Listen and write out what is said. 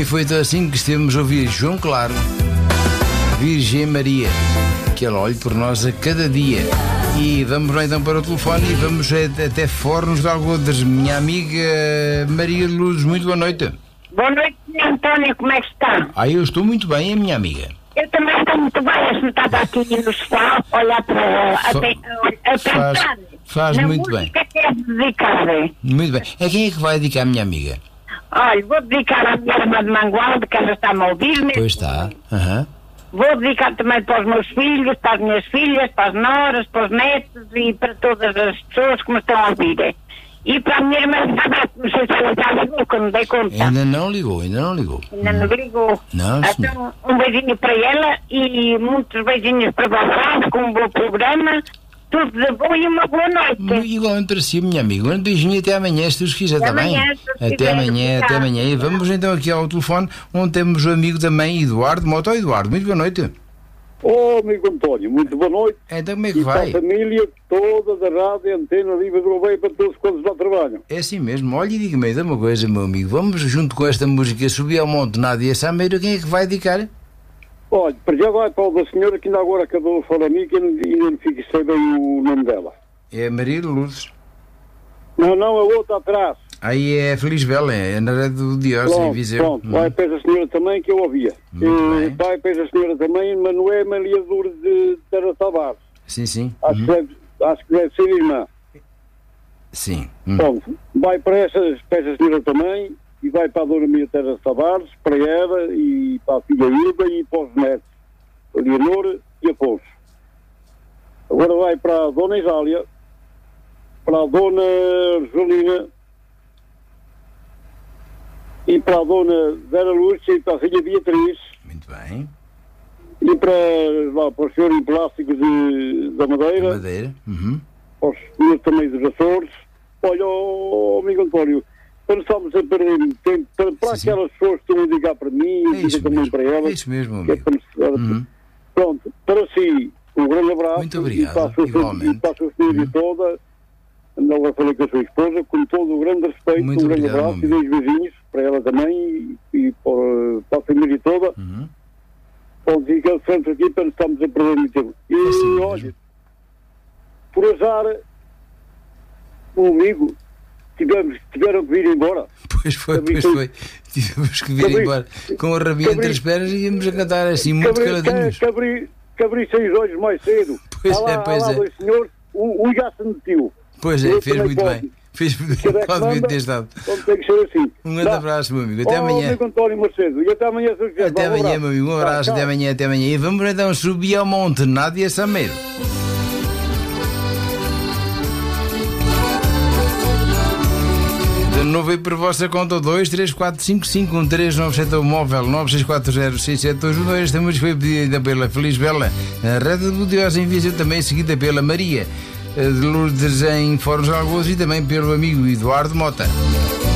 foi então assim que estivemos a ouvir João Claro, Virgem Maria, que ela olhe por nós a cada dia. E vamos lá então para o telefone e vamos até Fornos de Algodres. Minha amiga Maria Lourdes, muito boa noite. Boa noite, António, como é que está? Eu estou muito bem, minha amiga. Eu também estou muito bem, sentada aqui no sofá, olhar para a pensar. Faz muito bem. Que é dedicar? Muito bem. A quem é que vai dedicar, minha amiga? Olha, vou dedicar à minha irmã de Mangualde, que ela está a ouvir-me. Pois está. Vou dedicar também para os meus filhos, para as minhas filhas, para as noras, para os netos e para todas as pessoas que me estão a ouvir. E para a minha irmã, não sei se ela já ligou, que eu não dei conta. Ainda não ligou. Ainda não ligou. Não, então, um beijinho para ela e muitos beijinhos para vocês, com um bom programa. Tudo de bom e uma boa noite. Igualmente para si, minha amiga. Um beijinho até amanhã, se Deus quiser, está bem? Até amanhã. E vamos então aqui ao telefone, onde temos o amigo também, Eduardo Mota. Eduardo, muito boa noite. Amigo António, muito boa noite. Então como é que e vai? Para a família toda da rádio, Antena Livre do Oveio, para todos quantos lá trabalham. É assim mesmo. Olha, e diga-me uma coisa, meu amigo. Vamos, junto com esta música, subir ao Monte Nádia Sameiro. Quem é que vai dedicar? Olha, para já vai para o da senhora que ainda agora acabou de falar a mim, que ainda não sei bem o nome dela. É Maria Lourdes. Não, a outra atrás. Aí é Feliz Bela, é na rede do Dióceses em Viseu. Pronto, vai para essa senhora também que eu ouvia. Vai para essa senhora também, mas não é Maria Lourdes de Terra Tavares. Sim. Acho que deve ser irmã. Sim. Pronto, vai para essa senhora também, e vai para a Dona Maria Terra Tavares, para ela e para a filha Hilda e para os netos, a Leonor e Afonso. Agora vai para a Dona Isália, para a Dona Rosalina e para a Dona Vera Lúcia e para a filha Beatriz. Muito bem. E para os senhores plásticos da Madeira. Para os senhores também dos Açores. Olha, amigo António, para estamos a perder tempo, para aquelas pessoas que estão a ligar para mim, e também para elas. É isso mesmo, amigo. Pronto, para si, um grande abraço. Muito obrigado, igualmente. E para a sua família toda, não falei com a sua esposa, com todo o grande respeito, muito um grande obrigado, abraço e 2 beijinhos para ela também e para a família toda. Pode dizer que eles sempre aqui para não estarmos a perder muito tempo. E olha, por azar, um amigo, tiveram que vir embora. Pois foi. Tivemos que vir embora. Com a rabinha entre as pernas e íamos a cantar assim, muito caladinhos. Que abri 6 olhos mais cedo. Pois é. Dois senhores, um já se metiu. Pois é, fez muito bem. Pode vir ter estado. Tem que ser assim. Um grande abraço, meu amigo. Até amanhã. Amigo António Macedo. E até amanhã, se quiser. Até amanhã, meu amigo. Um abraço. Até amanhã. E vamos então subir ao Monte Nádia Sameiro. De novo aí por vossa conta 234551397 o móvel 964067212. Esta música foi pedida pela Feliz Bela, a rede do Dióceses em Viseu, também seguida pela Maria de Lourdes em Fornos de Algodres e também pelo amigo Eduardo Mota.